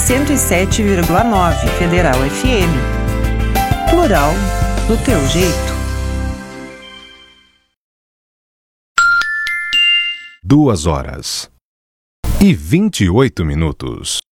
107,9 Federal FM. Plural do teu jeito. 2h28.